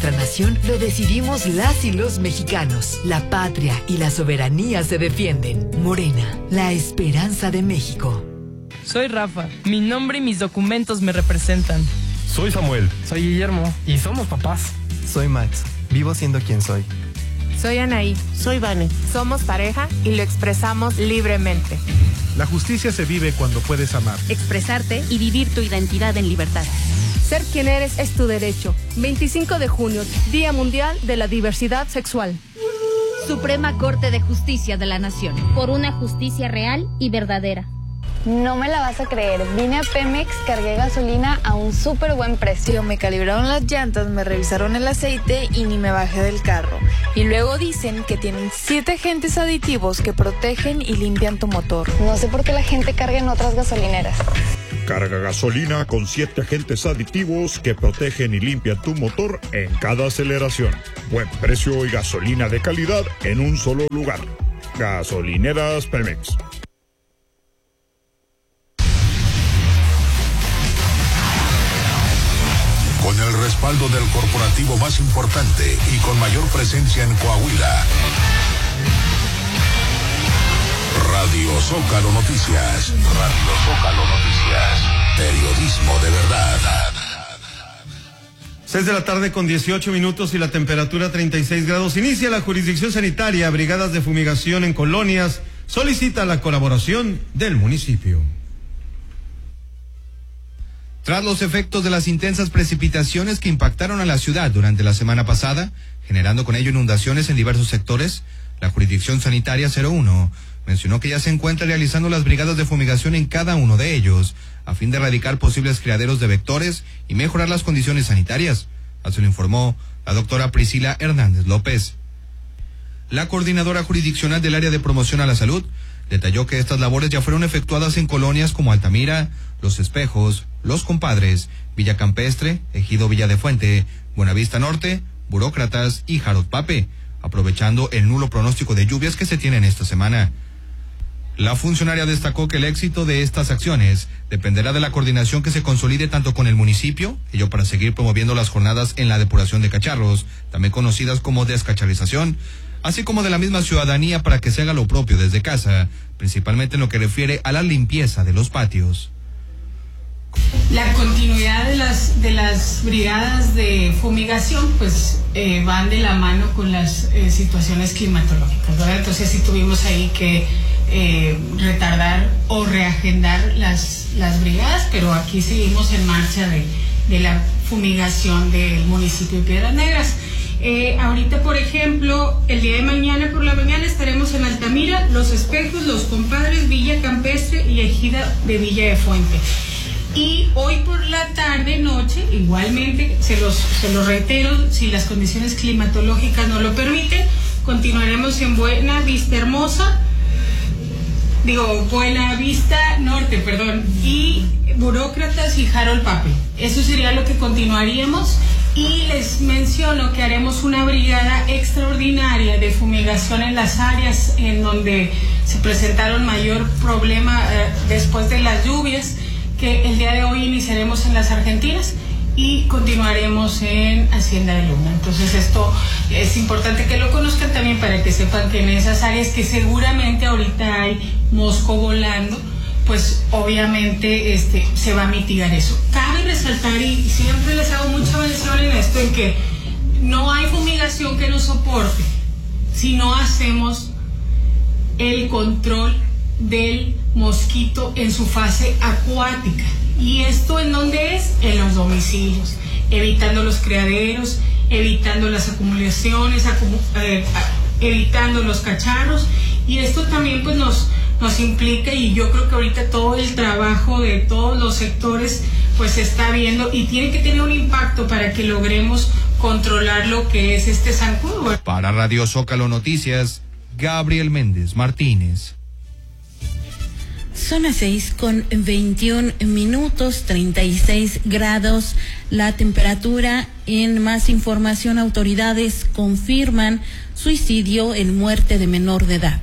nuestra nación lo decidimos las y los mexicanos. La patria y la soberanía se defienden. Morena, la esperanza de México. Soy Rafa. Mi nombre y mis documentos me representan. Soy Samuel. Soy Guillermo. Y somos papás. Soy Max. Vivo siendo quien soy. Soy Anaí. Soy Vane. Somos pareja y lo expresamos libremente. La justicia se vive cuando puedes amar, expresarte y vivir tu identidad en libertad. Ser quien eres es tu derecho. 25 de junio, Día Mundial de la Diversidad Sexual. Suprema Corte de Justicia de la Nación. Por una justicia real y verdadera. No me la vas a creer, vine a Pemex, cargué gasolina a un súper buen precio. Me calibraron las llantas, me revisaron el aceite y ni me bajé del carro. Y luego dicen que tienen 7 agentes aditivos que protegen y limpian tu motor. No sé por qué la gente carga en otras gasolineras. Carga gasolina con 7 agentes aditivos que protegen y limpian tu motor en cada aceleración. Buen precio y gasolina de calidad en un solo lugar. Gasolineras Pemex. Con el respaldo del corporativo más importante y con mayor presencia en Coahuila. Radio Zócalo Noticias. Radio Zócalo Noticias. Periodismo de verdad. 6:18 p.m. y la temperatura 36 grados. Inicia la jurisdicción sanitaria. Brigadas de fumigación en colonias solicita la colaboración del municipio. Tras los efectos de las intensas precipitaciones que impactaron a la ciudad durante la semana pasada, generando con ello inundaciones en diversos sectores, la Jurisdicción Sanitaria 01 mencionó que ya se encuentra realizando las brigadas de fumigación en cada uno de ellos, a fin de erradicar posibles criaderos de vectores y mejorar las condiciones sanitarias. Así lo informó la doctora Priscila Hernández López. La coordinadora jurisdiccional del área de promoción a la salud detalló que estas labores ya fueron efectuadas en colonias como Altamira, Los Espejos, Los Compadres, Villa Campestre, Ejido Villa de Fuente, Buenavista Norte, Burócratas y Jarot Pape, aprovechando el nulo pronóstico de lluvias que se tienen esta semana. La funcionaria destacó que el éxito de estas acciones dependerá de la coordinación que se consolide tanto con el municipio, ello para seguir promoviendo las jornadas en la depuración de cacharros, también conocidas como descacharrización, así como de la misma ciudadanía para que se haga lo propio desde casa, principalmente en lo que refiere a la limpieza de los patios. La continuidad de las brigadas de fumigación pues van de la mano con las situaciones climatológicas, ¿verdad? Entonces sí tuvimos ahí que retardar o reagendar las brigadas, pero aquí seguimos en marcha de la fumigación del municipio de Piedras Negras. Ahorita, por ejemplo, el día de mañana por la mañana estaremos en Altamira, Los Espejos, Los Compadres, Villa Campestre y Ejida de Villa de Fuente. Y hoy por la tarde, noche, igualmente, se los reitero, si las condiciones climatológicas no lo permiten, continuaremos en Buena Vista Norte, y Burócratas y Jarol Pape. Eso sería lo que continuaríamos. Y les menciono que haremos una brigada extraordinaria de fumigación en las áreas en donde se presentaron mayor problema después de las lluvias, que el día de hoy iniciaremos en las Argentinas y continuaremos en Hacienda de Luna. Entonces esto es importante que lo conozcan también para que sepan que en esas áreas que seguramente ahorita hay mosco volando, pues obviamente se va a mitigar eso. Cabe resaltar, y siempre les hago mucha mención en esto, en que no hay fumigación que nos soporte si no hacemos el control del mosquito en su fase acuática. ¿Y esto en dónde es? En los domicilios, evitando los criaderos, evitando las acumulaciones, evitando los cacharros. Y esto también pues nos implica, y yo creo que ahorita todo el trabajo de todos los sectores pues se está viendo y tiene que tener un impacto para que logremos controlar lo que es este zancudo. Para Radio Zócalo Noticias, Gabriel Méndez Martínez. Son las 6:21 p.m, 36 grados la temperatura. En más información, autoridades confirman suicidio en muerte de menor de edad.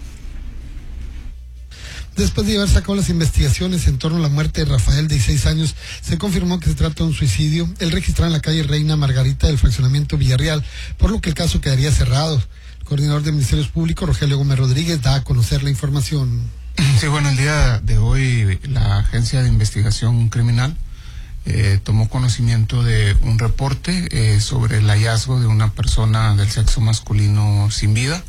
Después de llevarse a cabo las investigaciones en torno a la muerte de Rafael, de 16 años, se confirmó que se trata de un suicidio. El registrado en la calle Reina Margarita del fraccionamiento Villarreal, por lo que el caso quedaría cerrado. El coordinador de Ministerios Públicos, Rogelio Gómez Rodríguez, da a conocer la información. Sí, bueno, el día de hoy la Agencia de Investigación Criminal tomó conocimiento de un reporte sobre el hallazgo de una persona del sexo masculino sin vida.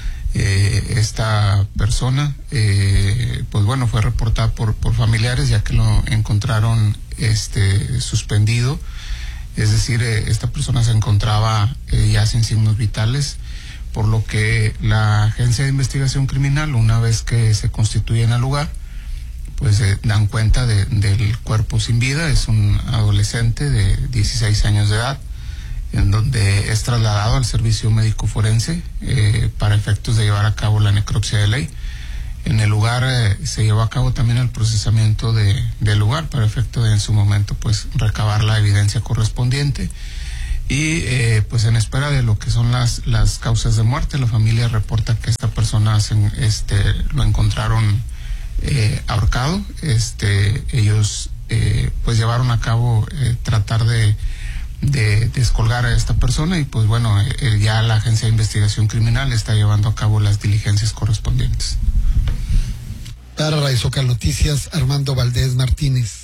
Esta persona, pues bueno, fue reportada por familiares, ya que lo encontraron suspendido, es decir, esta persona se encontraba ya sin signos vitales, por lo que la Agencia de Investigación Criminal, una vez que se constituye en el lugar, pues dan cuenta del cuerpo sin vida. Es un adolescente de 16 años de edad, en donde es trasladado al servicio médico forense para efectos de llevar a cabo la necropsia de ley. En el lugar se llevó a cabo también el procesamiento del lugar para efecto de en su momento pues recabar la evidencia correspondiente. Y pues en espera de lo que son las causas de muerte, la familia reporta que esta persona lo encontraron ahorcado. Ellos pues llevaron a cabo tratar de descolgar a esta persona, y pues bueno, ya la Agencia de Investigación Criminal está llevando a cabo las diligencias correspondientes. Para Radio Zócalo Noticias, Armando Valdés Martínez.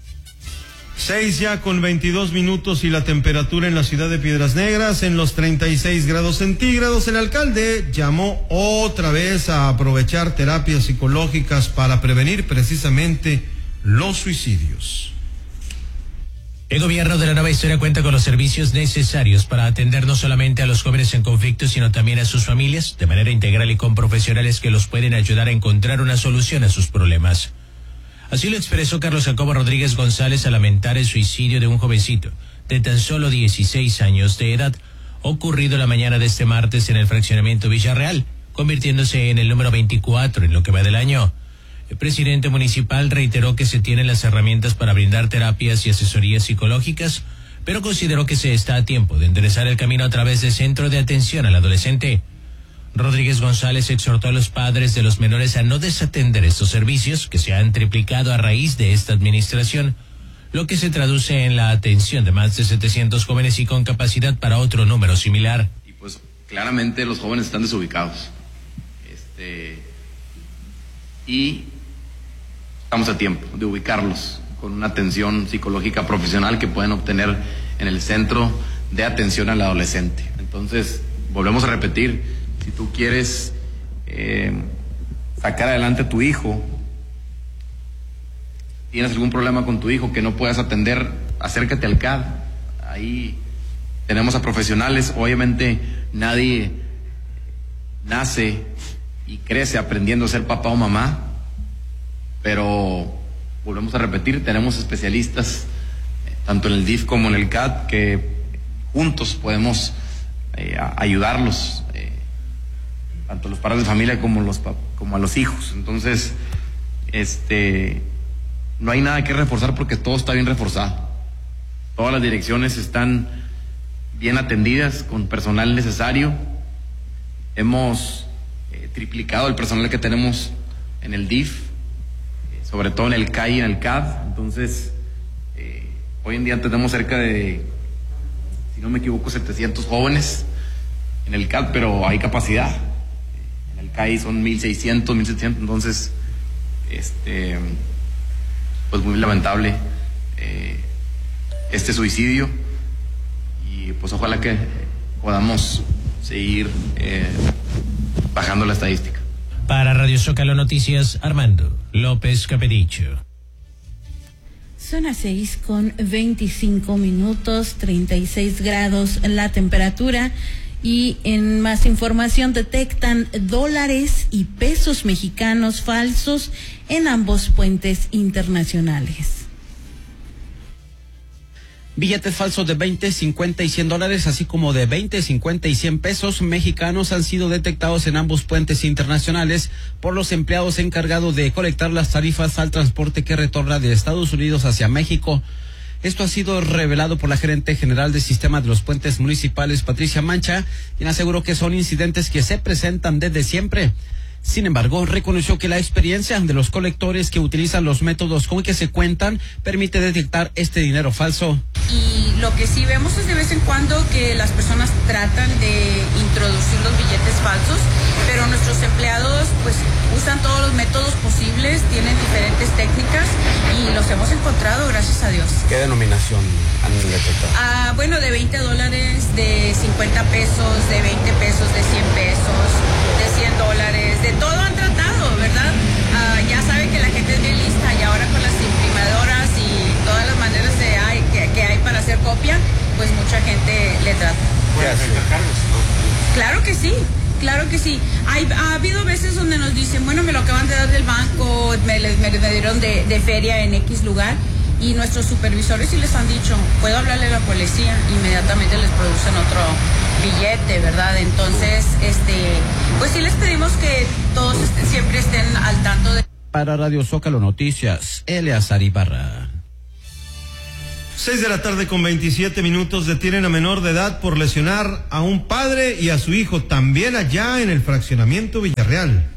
6:22 y la temperatura en la ciudad de Piedras Negras en los 36 grados centígrados. El alcalde llamó otra vez a aprovechar terapias psicológicas para prevenir precisamente los suicidios. El gobierno de la Nueva Historia cuenta con los servicios necesarios para atender no solamente a los jóvenes en conflicto, sino también a sus familias, de manera integral y con profesionales que los pueden ayudar a encontrar una solución a sus problemas. Así lo expresó Carlos Jacobo Rodríguez González al lamentar el suicidio de un jovencito de tan solo 16 años de edad, ocurrido la mañana de este martes en el fraccionamiento Villarreal, convirtiéndose en el número 24 en lo que va del año. El presidente municipal reiteró que se tienen las herramientas para brindar terapias y asesorías psicológicas, pero consideró que se está a tiempo de enderezar el camino a través del Centro de Atención al Adolescente. Rodríguez González exhortó a los padres de los menores a no desatender estos servicios, que se han triplicado a raíz de esta administración, lo que se traduce en la atención de más de 700 jóvenes y con capacidad para otro número similar. Y pues claramente los jóvenes están desubicados. Y estamos a tiempo de ubicarlos con una atención psicológica profesional que pueden obtener en el Centro de Atención al Adolescente. Entonces, volvemos a repetir, si tú quieres sacar adelante a tu hijo, tienes algún problema con tu hijo que no puedas atender, acércate al CAD. Ahí tenemos a profesionales. Obviamente nadie nace y crece aprendiendo a ser papá o mamá, pero volvemos a repetir, tenemos especialistas tanto en el DIF como en el CAD que juntos podemos ayudarlos, tanto los padres de familia como a los hijos. Entonces, no hay nada que reforzar porque todo está bien reforzado. Todas las direcciones están bien atendidas con personal necesario. Hemos triplicado el personal que tenemos en el DIF, sobre todo en el CAI y en el CAD. Entonces, hoy en día tenemos cerca de, si no me equivoco, 700 jóvenes en el CAD, pero hay capacidad. En el CAI son 1,600, 1,700, entonces, pues muy lamentable este suicidio, y pues ojalá que podamos seguir bajando la estadística. Para Radio Zócalo Noticias, Armando López Capedicho. Son las 6:25, 36 grados la temperatura. Y en más información, detectan dólares y pesos mexicanos falsos en ambos puentes internacionales. Billetes falsos de 20, 50 y 100 dólares, así como de 20, 50 y 100 pesos mexicanos han sido detectados en ambos puentes internacionales por los empleados encargados de colectar las tarifas al transporte que retorna de Estados Unidos hacia México. Esto ha sido revelado por la gerente general del sistema de los puentes municipales, Patricia Mancha, quien aseguró que son incidentes que se presentan desde siempre. Sin embargo, reconoció que la experiencia de los colectores que utilizan los métodos con que se cuentan permite detectar este dinero falso. Y lo que sí vemos es de vez en cuando que las personas tratan de introducir los billetes falsos, pero nuestros empleados pues usan todos los métodos posibles, tienen diferentes técnicas y los hemos encontrado, gracias a Dios. ¿Qué denominación han detectado? Bueno, de $20, de 50 pesos, de 20 pesos, de 100 pesos, de $100, de todo han tratado, ¿verdad? Ya saben que la gente es bien lista y ahora con las imprimadoras y todas las maneras que hay para hacer copia, pues mucha gente le trata. ¿Qué hace? Claro que sí. Claro que sí. Ha habido veces donde nos dicen, bueno, me lo acaban de dar del banco, me dieron de feria en X lugar, y nuestros supervisores sí les han dicho, puedo hablarle a la policía, inmediatamente les producen otro billete, ¿verdad? Entonces, pues sí les pedimos que todos siempre estén al tanto de... Para Radio Zócalo Noticias, Eleazar Ibarra. 6:27 p.m. Detienen a menor de edad por lesionar a un padre y a su hijo, también allá en el fraccionamiento Villarreal.